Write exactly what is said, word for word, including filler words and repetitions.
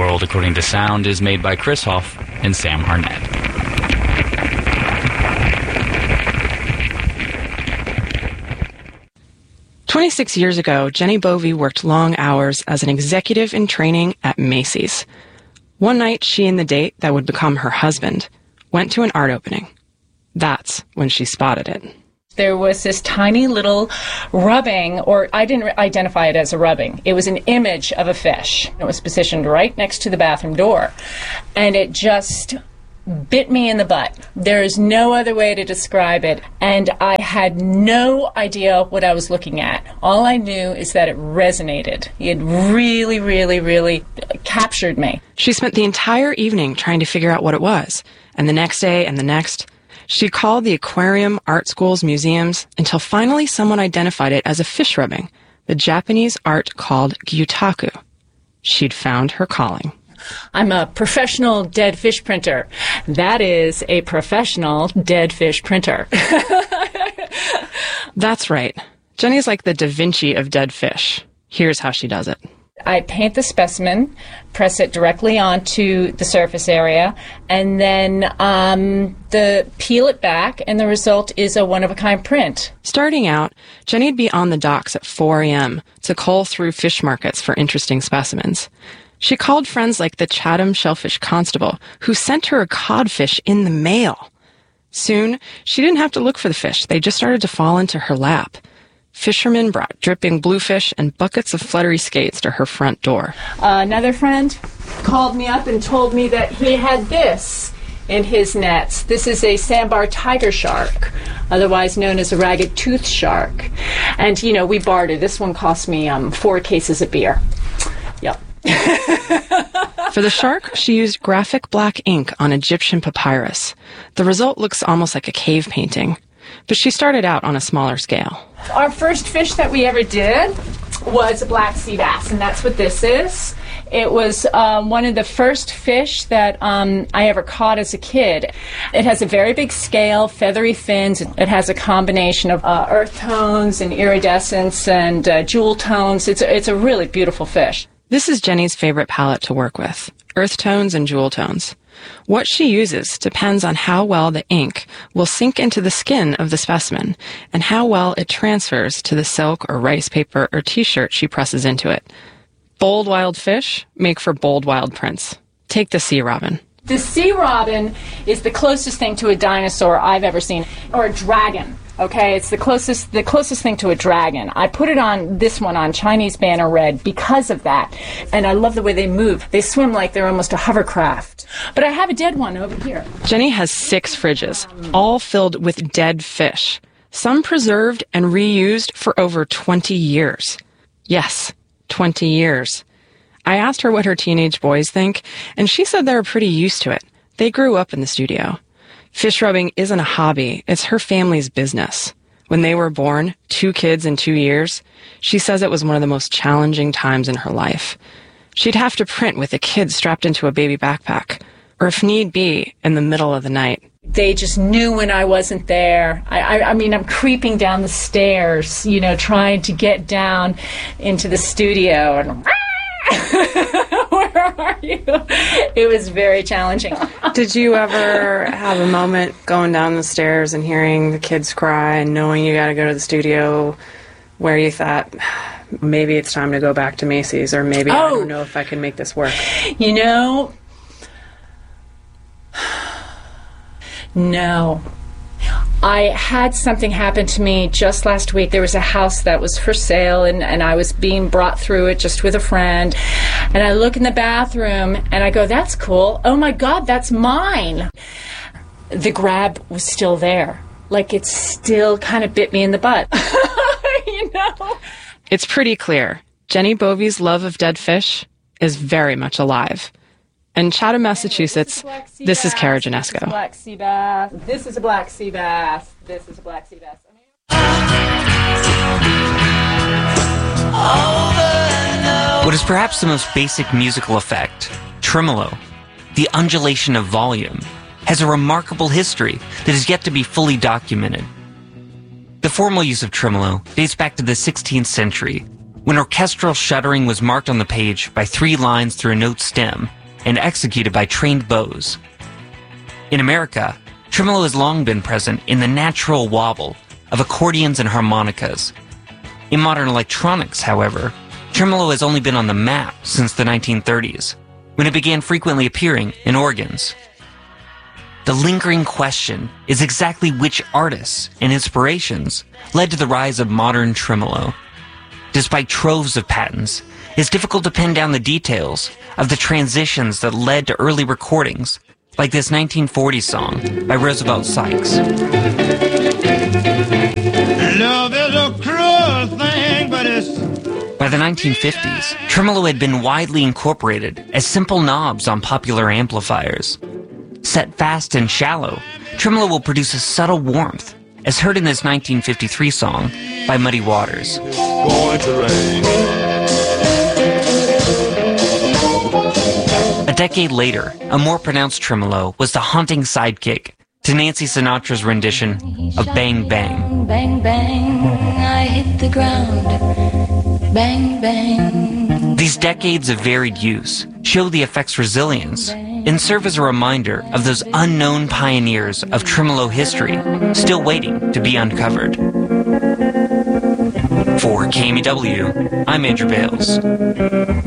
World According to Sound is made by Chris Hoff and Sam Harnett. twenty-six years ago, Jenny Bovey worked long hours as an executive in training at Macy's. One night, she and the date that would become her husband went to an art opening. That's when she spotted it. There was this tiny little rubbing, or I didn't identify it as a rubbing. It was an image of a fish. It was positioned right next to the bathroom door, and it just bit me in the butt. There is no other way to describe it, and I had no idea what I was looking at. All I knew is that it resonated. It really, really, really captured me. She spent the entire evening trying to figure out what it was, and the next day and the next. She called the aquarium, art schools, museums, until finally someone identified it as a fish rubbing, the Japanese art called gyutaku. She'd found her calling. I'm a professional dead fish printer. That is a professional dead fish printer. That's right. Jenny's like the Da Vinci of dead fish. Here's how she does it. I paint the specimen, press it directly onto the surface area, and then um, the peel it back, and the result is a one-of-a-kind print. Starting out, Jenny'd be on the docks at four a.m. to cull through fish markets for interesting specimens. She called friends like the Chatham Shellfish Constable, who sent her a codfish in the mail. Soon, she didn't have to look for the fish. They just started to fall into her lap. Fishermen brought dripping bluefish and buckets of fluttery skates to her front door. Uh, another friend called me up and told me that he had this in his nets. This is a sandbar tiger shark, otherwise known as a ragged tooth shark. And, you know, we bartered. This one cost me um, four cases of beer. Yep. For the shark, she used graphic black ink on Egyptian papyrus. The result looks almost like a cave painting. But she started out on a smaller scale. Our first fish that we ever did was a black sea bass, and that's what this is. It was um, one of the first fish that um, I ever caught as a kid. It has a very big scale, feathery fins. It has a combination of uh, earth tones and iridescence and uh, jewel tones. It's a, it's a really beautiful fish. This is Jenny's favorite palette to work with, earth tones and jewel tones. What she uses depends on how well the ink will sink into the skin of the specimen and how well it transfers to the silk or rice paper or t-shirt she presses into it. Bold wild fish make for bold wild prints. Take the sea robin. The sea robin is the closest thing to a dinosaur I've ever seen, or a dragon. Okay, it's the closest the closest thing to a dragon. I put it on this one on Chinese Banner Red because of that. And I love the way they move. They swim like they're almost a hovercraft. But I have a dead one over here. Jenny has six fridges, all filled with dead fish, some preserved and reused for over twenty years. Yes, twenty years. I asked her what her teenage boys think, and she said they were pretty used to it. They grew up in the studio. Fish rubbing isn't a hobby, it's her family's business. When they were born, two kids in two years, she says it was one of the most challenging times in her life. She'd have to print with a kid strapped into a baby backpack, or if need be, in the middle of the night. They just knew when I wasn't there. I, I, I mean, I'm creeping down the stairs, you know, trying to get down into the studio, and where are you? It was very challenging. Did you ever have a moment going down the stairs and hearing the kids cry and knowing you got to go to the studio where you thought, maybe it's time to go back to Macy's, or maybe oh, I don't know if I can make this work? You know, no. I had something happen to me just last week. There was a house that was for sale, and, and I was being brought through it just with a friend. And I look in the bathroom, and I go, that's cool. Oh, my God, that's mine. The grab was still there. Like, it still kind of bit me in the butt. You know? It's pretty clear. Jenny Bovey's love of dead fish is very much alive. In Chatham, Massachusetts, this is Kara Janesco. This is a black sea bass. This is a black sea bass. This is a black sea bass. What is perhaps the most basic musical effect, tremolo, the undulation of volume, has a remarkable history that is yet to be fully documented. The formal use of tremolo dates back to the sixteenth century, when orchestral shuttering was marked on the page by three lines through a note stem and executed by trained bows. In America, tremolo has long been present in the natural wobble of accordions and harmonicas. In modern electronics, however, tremolo has only been on the map since the nineteen thirties, when it began frequently appearing in organs. The lingering question is exactly which artists and inspirations led to the rise of modern tremolo. Despite troves of patents, it's difficult to pin down the details of the transitions that led to early recordings, like this nineteen forty song by Roosevelt Sykes. Love is a cruel thing, but it's... By the nineteen fifties, tremolo had been widely incorporated as simple knobs on popular amplifiers. Set fast and shallow, tremolo will produce a subtle warmth, as heard in this nineteen fifty-three song by Muddy Waters. Going to rain. A decade later, a more pronounced tremolo was the haunting sidekick to Nancy Sinatra's rendition of Bang Bang. Bang, bang, I hit the ground. Bang, bang. These decades of varied use show the effect's resilience and serve as a reminder of those unknown pioneers of tremolo history still waiting to be uncovered. For K M E W, I'm Andrew Bales.